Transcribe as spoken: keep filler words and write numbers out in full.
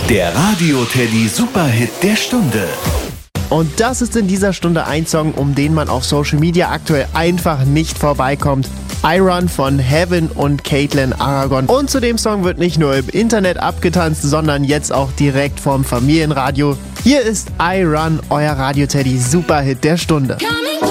Der Radio Teddy Superhit der Stunde. Und das ist in dieser Stunde ein Song, um den man auf Social Media aktuell einfach nicht vorbeikommt. I Run von Heaven und Caitlin Aragon. Und zu dem Song wird nicht nur im Internet abgetanzt, sondern jetzt auch direkt vom Familienradio. Hier ist I Run, euer Radio Teddy Superhit der Stunde.